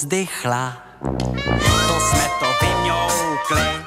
zdychla, to jsme to vymňoukli.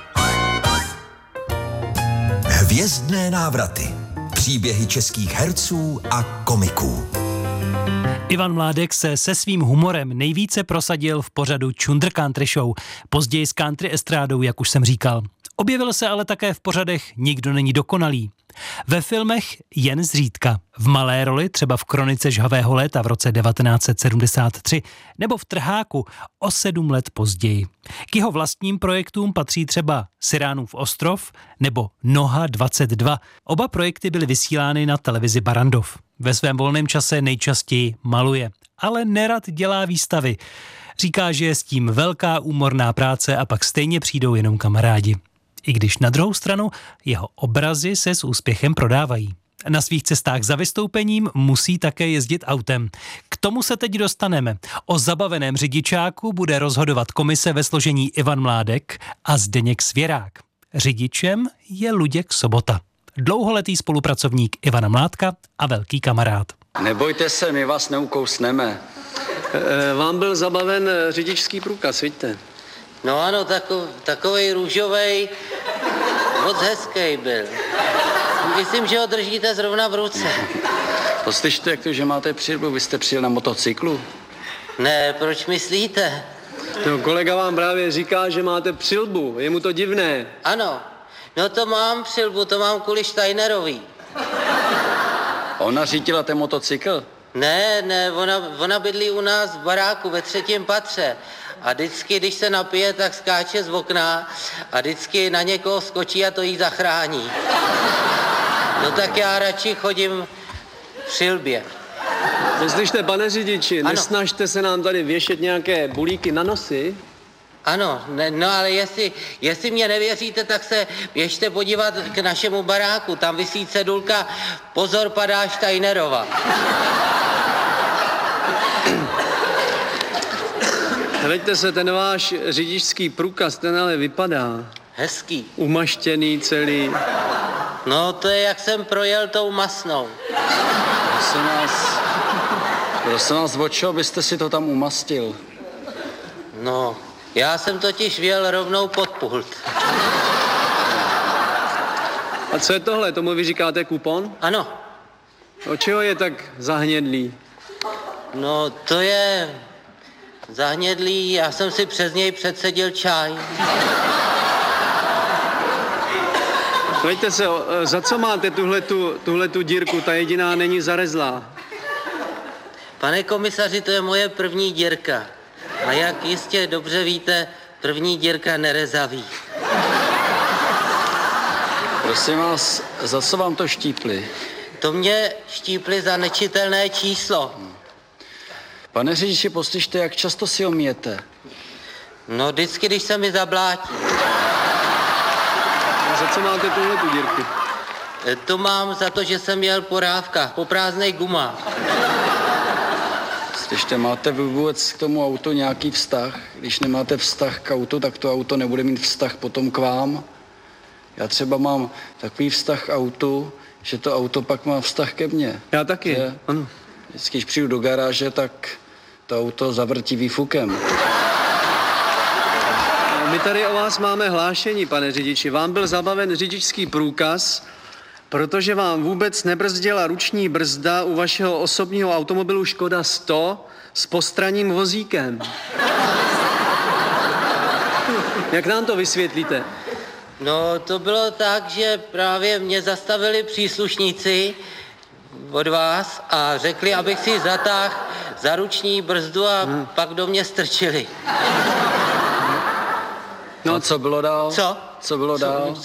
Hvězdné návraty. Příběhy českých herců a komiků. Ivan Mládek se svým humorem nejvíce prosadil v pořadu Chunder Country Show, později s country estrádou, jak už jsem říkal. Objevil se ale také v pořadech Nikdo není dokonalý. Ve filmech jen zřídka. V malé roli, třeba v Kronice žhavého léta v roce 1973, nebo v Trháku o 7 let později. K jeho vlastním projektům patří třeba Siránův ostrov nebo Noha 22. Oba projekty byly vysílány na televizi Barrandov. Ve svém volném čase nejčastěji maluje, ale nerad dělá výstavy. Říká, že je s tím velká úmorná práce a pak stejně přijdou jenom kamarádi. I když na druhou stranu jeho obrazy se s úspěchem prodávají. Na svých cestách za vystoupením musí také jezdit autem. K tomu se teď dostaneme. O zabaveném řidičáku bude rozhodovat komise ve složení Ivan Mládek a Zdeněk Svěrák. Řidičem je Luděk Sobota. Dlouholetý spolupracovník Ivana Mládka a velký kamarád. Nebojte se, my vás neukousneme. Vám byl zabaven řidičský průkaz, vidíte? No ano, takovej růžovej, moc hezký byl. Myslím, že ho držíte zrovna v ruce. Poslyšte, jak to, že máte přilbu, vy jste přijel na motocyklu? Ne, proč myslíte? No, kolega vám právě říká, že máte přilbu, je mu to divné. Ano, no to mám přilbu, to mám kvůli Steinerovi. Ona řídila ten motocykl? Ne, ona bydlí u nás v baráku ve 3. patře. A vždycky, když se napije, tak skáče z okna a vždycky na někoho skočí a to jí zachrání. No tak já radši chodím v přilbě. Poslyšte, pane řidiči, ano. Nesnažte se nám tady věšet nějaké bulíky na nosy. Ano, no ale jestli mě nevěříte, tak se běžte podívat k našemu baráku. Tam visí cedulka Pozor, padá Steinerova. Hleďte se, ten váš řidičský průkaz, ten ale vypadá. Hezký. Umaštěný celý. No, to je, jak jsem projel tou masnou. Prosím vás, o čeho byste si to tam umastil? No, já jsem totiž vjel rovnou pod pult. A co je tohle? Tomu vy říkáte kupon? Ano. Od čeho je tak zahnědlý? No, to je zahnědlý, já jsem si přes něj předsedil čaj. Pojďte se, za co máte tuhletu dírku? Ta jediná není zarezlá. Pane komisaři, to je moje první dírka. A jak jistě dobře víte, první dírka nerezaví. Prosím vás, za co vám to štípli? To mě štípli za nečitelné číslo. Pane řidiči, poslyšte, jak často si ho myjete? No, vždycky, když se mi zablátí. A za co máte tuhletu dírku? To mám za to, že jsem jel po rávkách, po prázdnej gumách. Slyšte, máte vy vůbec k tomu autu nějaký vztah? Když nemáte vztah k autu, tak to auto nebude mít vztah potom k vám. Já třeba mám takový vztah k autu, že to auto pak má vztah ke mně. Já taky, že? Ano. Vždycky, když přijdu do garáže, tak to auto zavrtí výfukem. My tady o vás máme hlášení, pane řidiči. Vám byl zabaven řidičský průkaz, protože vám vůbec nebrzdila ruční brzda u vašeho osobního automobilu Škoda 100 s postranním vozíkem. Jak nám to vysvětlíte? No, to bylo tak, že právě mě zastavili příslušníci od vás a řekli, abych si zatáhl za ruční brzdu a pak do mě strčili. No, co bylo dál? Co? Co bylo dál?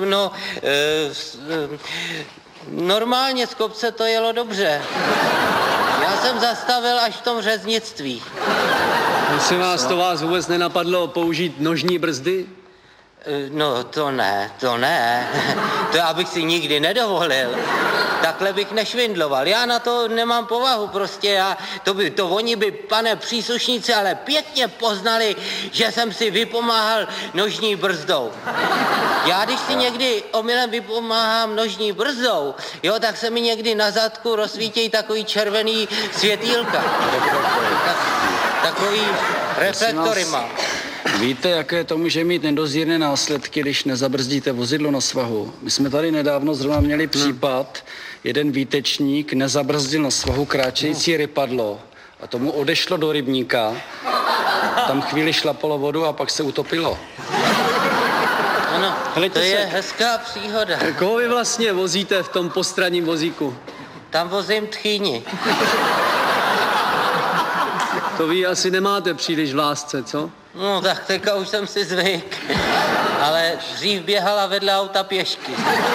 Normálně z kopce to jelo dobře. Já jsem zastavil až v tom řeznictví. Prosím vás, to vás vůbec nenapadlo použít nožní brzdy? No, to ne. To já bych si nikdy nedovolil. Takhle bych nešvindloval. Já na to nemám povahu prostě. To oni by, pane příslušníci, ale pěkně poznali, že jsem si vypomáhal nožní brzdou. Já když si někdy omylem vypomáhám nožní brzdou, jo, tak se mi někdy na zadku rozsvítějí takový červený světýlka. Takový Reflektory má. Víte, jaké to může mít nedozírné následky, když nezabrzdíte vozidlo na svahu? My jsme tady nedávno zrovna měli případ, jeden výtečník nezabrzdil na svahu kráčející rypadlo a tomu odešlo do rybníka, tam chvíli šlapalo vodu a pak se utopilo. Ano, to je hezká příhoda. Koho vy vlastně vozíte v tom postranním vozíku? Tam vozím tchýni. To vy asi nemáte příliš v lásce, co? No tak teďka už jsem si zvyk. Ale dřív běhala vedle auta pěšky.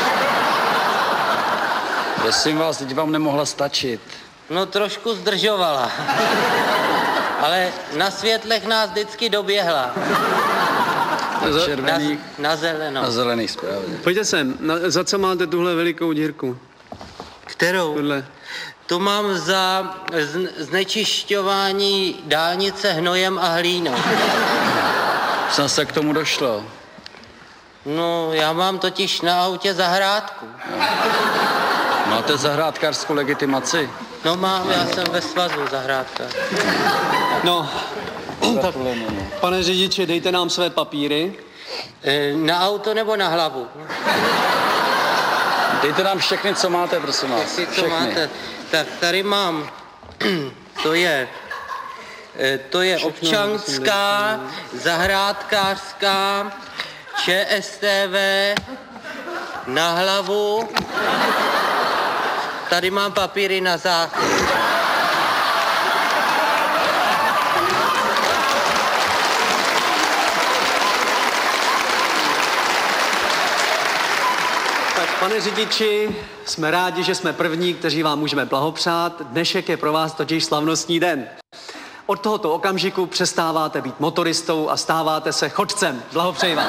Prosím vás, teď vám nemohla stačit. No trošku zdržovala. Ale na světlech nás vždycky doběhla. Na červených, Na zelenou. na zelených správně. Pojďte sem, za co máte tuhle velikou dírku? Kterou? Tohle. Tu mám za znečišťování dálnice hnojem a hlínou. Co se k tomu došlo? No, já mám totiž na autě zahrádku. Máte zahrádkářskou legitimaci? No mám, já jsem ve svazu zahrádka. No, tak, pane řidiči, dejte nám své papíry. Na auto nebo na hlavu? Dejte nám všechny, co máte, prosím vás. Všechny, co Všechny. máte. Tak tady mám, to je občanská, zahrádkářská, ČSTV, na hlavu. Tady mám papíry na záchod. Tak, pane řidiči, jsme rádi, že jsme první, kteří vám můžeme blahopřát. Dnešek je pro vás totiž slavnostní den. Od tohoto okamžiku přestáváte být motoristou a stáváte se chodcem. Blahopřeji vám.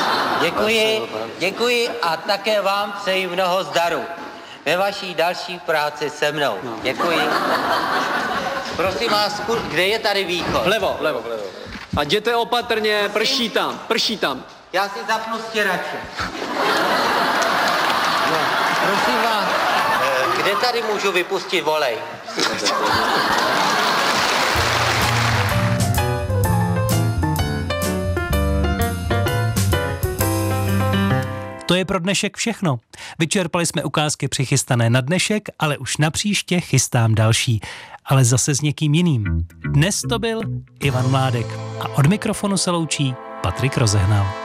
Děkuji a také vám přeji mnoho zdaru ve vaší další práci se mnou. Děkuji. Prosím vás, kde je tady východ? Vlevo. A jděte opatrně, prší tam. Já si zapnu stěrače. No, prosím vás, kde tady můžu vypustit volej? To je pro dnešek všechno. Vyčerpali jsme ukázky přichystané na dnešek, ale už na příště chystám další. Ale zase s někým jiným. Dnes to byl Ivan Mládek a od mikrofonu se loučí Patrik Rozehnal.